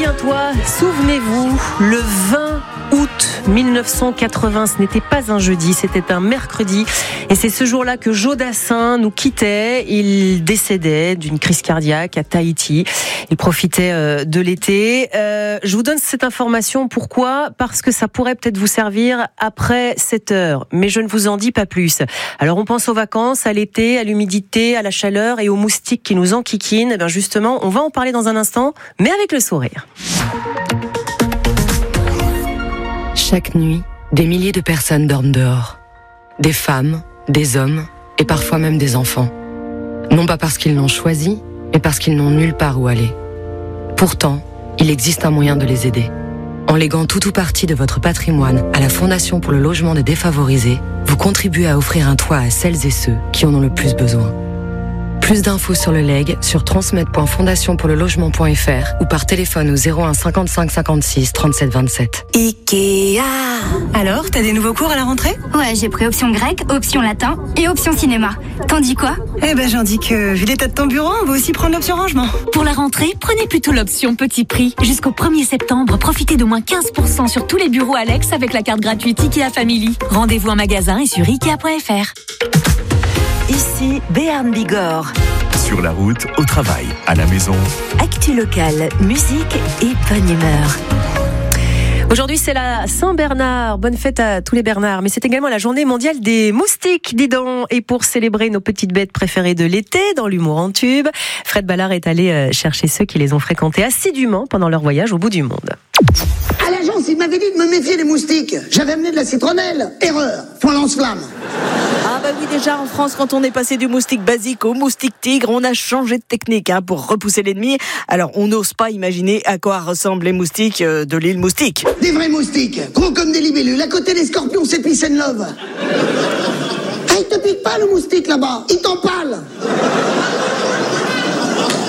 Souviens-toi, souvenez-vous, le 20 août 1980, ce n'était pas un jeudi, c'était un mercredi. Et c'est ce jour-là que Joe Dassin nous quittait. Il décédait d'une crise cardiaque à Tahiti. Il profitait de l'été. Je vous donne cette information, pourquoi ? Parce que ça pourrait peut-être vous servir après 7 heures. Mais je ne vous en dis pas plus. Alors on pense aux vacances, à l'été, à l'humidité, à la chaleur et aux moustiques qui nous enquiquinent. Et bien justement, on va en parler dans un instant, mais avec le sourire. Chaque nuit, des milliers de personnes dorment dehors. Des femmes, des hommes et parfois même des enfants. Non pas parce qu'ils l'ont choisi, mais parce qu'ils n'ont nulle part où aller. Pourtant, il existe un moyen de les aider. En léguant tout ou partie de votre patrimoine à la Fondation pour le logement des défavorisés, vous contribuez à offrir un toit à celles et ceux qui en ont le plus besoin. Plus d'infos sur le leg sur transmet.fondationpourlelogement.fr ou par téléphone au 01 55 56 37 27. Ikea. Alors, t'as des nouveaux cours à la rentrée ? Ouais, j'ai pris option grec, option latin et option cinéma. T'en dis quoi ? J'en dis que, vu l'état de ton bureau, on va aussi prendre l'option rangement. Pour la rentrée, prenez plutôt l'option petit prix. Jusqu'au 1er septembre, profitez d'au moins 15% sur tous les bureaux Alex avec la carte gratuite Ikea Family. Rendez-vous en magasin et sur Ikea.fr. Ici Béarn Bigorre. Sur la route, au travail, à la maison. Actu locale, musique et bonne humeur. Aujourd'hui, c'est la Saint-Bernard. Bonne fête à tous les Bernards. Mais c'est également la journée mondiale des moustiques, dis donc. Et pour célébrer nos petites bêtes préférées de l'été, dans l'humour en tube, Fred Ballard est allé chercher ceux qui les ont fréquentés assidûment pendant leur voyage au bout du monde. À l'agence, il m'avait dit de me méfier des moustiques. J'avais amené de la citronnelle. Erreur. Point lance-flamme. Ah bah oui, déjà en France, quand on est passé du moustique basique au moustique tigre, on a changé de technique pour repousser l'ennemi. Alors on n'ose pas imaginer à quoi ressemblent les moustiques de l'île Moustique. Des vrais moustiques, gros comme des libellules. À côté des scorpions, c'est peace and love. Ah, il te pique pas le moustique là-bas, il t'empale.